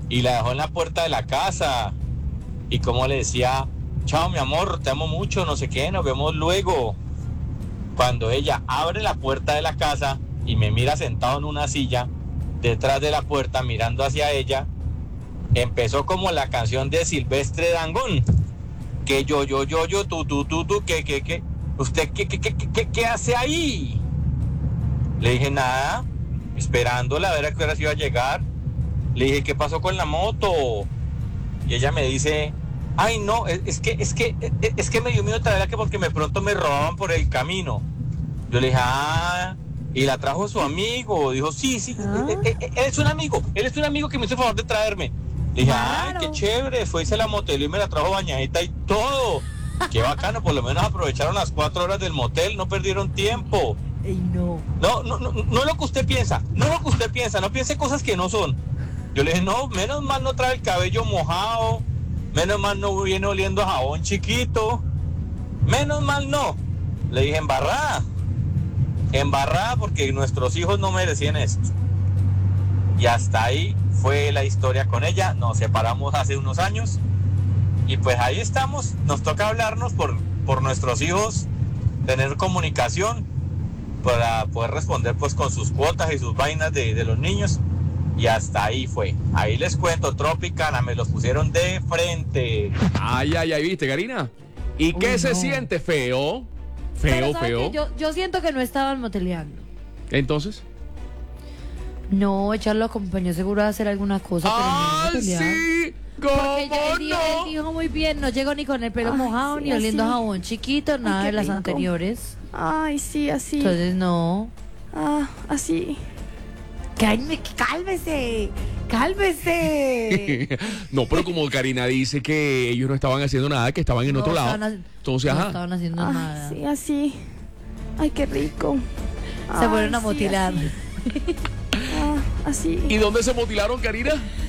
y la dejó en la puerta de la casa. Y como le decía, chao mi amor, te amo mucho, no sé qué, nos vemos luego. Cuando ella abre la puerta de la casa y me mira sentado en una silla detrás de la puerta mirando hacia ella, empezó como la canción de Silvestre Dangond, que yo, tú, que, ¿usted qué hace ahí? Le dije, nada, esperándola a ver a qué hora se iba a llegar. Le dije, ¿qué pasó con la moto? Y ella me dice, ay no, es que me dio miedo traerla que porque de pronto me robaban por el camino. Yo le dije, y la trajo su amigo. Dijo, sí, él es un amigo que me hizo el favor de traerme. Le dije, Claro. ay, qué chévere, fue y se la moteló y me la trajo bañadita y todo. Qué bacano, por lo menos aprovecharon las 4 horas del motel, no perdieron tiempo. Ey, no. No lo que usted piensa, no piense cosas que no son. Yo le dije, no, menos mal no trae el cabello mojado, menos mal no viene oliendo a jabón chiquito, menos mal no. Le dije, embarrada porque nuestros hijos no merecían esto. Y hasta ahí fue la historia con ella, nos separamos hace unos años y pues ahí estamos, nos toca hablarnos por nuestros hijos, tener comunicación para poder responder pues con sus cuotas y sus vainas de los niños. Y hasta ahí fue. Ahí les cuento, Tropicana, me los pusieron de frente. Ay, ¿viste, Karina? ¿Y qué se siente? Feo. Pero ¿sabe Feo. qué? Yo siento que no estaban moteleando. Entonces. No, ella lo acompañó seguro a hacer alguna cosa, pero no motelear. Sí. Porque ¿Cómo él no? dijo muy bien, no llegó ni con el pelo mojado, sí, ni oliendo así. jabón chiquito, nada qué de las rico. anteriores. Ay, sí, así. Entonces no. Así. Cálmese. Cálmese. No, pero como Karina dice que ellos no estaban haciendo nada, que estaban en otro lado. Entonces, no ajá. estaban haciendo Ay, nada. sí, así. Ay, qué rico. Se fueron a sí, motilar. Así. ¿Y dónde se mutilaron, Karina?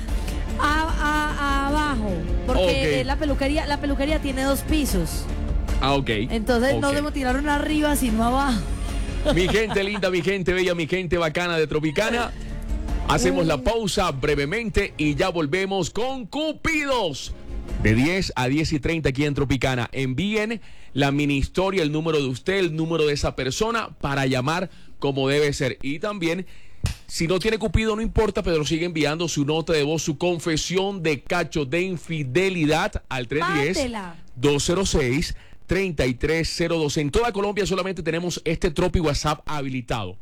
Abajo. Porque Ok. la peluquería tiene 2 pisos. Ok. Entonces no Ok. se mutilaron arriba, sino abajo. Mi gente linda, mi gente bella, mi gente bacana de Tropicana. Hacemos la pausa brevemente y ya volvemos con Cupidos. De 10 a 10:30 aquí en Tropicana. Envíen la mini historia, el número de usted, el número de esa persona para llamar como debe ser. Y también, si no tiene Cupido, no importa, pero sigue enviando su nota de voz, su confesión de cacho de infidelidad al 310-206-3302. En toda Colombia solamente tenemos este Tropi WhatsApp habilitado.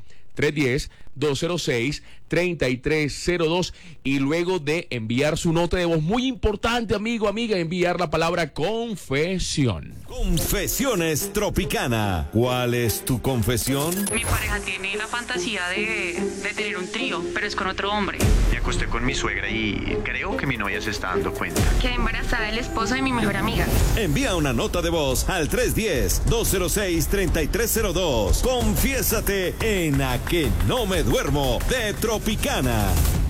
310-206-3302 y luego de enviar su nota de voz, muy importante, amigo, amiga, enviar la palabra confesión. Confesiones Tropicana. ¿Cuál es tu confesión? Mi pareja tiene la fantasía de tener un trío, pero es con otro hombre. Me acosté con mi suegra y creo que mi novia se está dando cuenta. Quedé embarazada del esposo de mi mejor amiga. Envía una nota de voz al 310-206-3302. Confiésate en A Que No Me Duermo de Tropicana.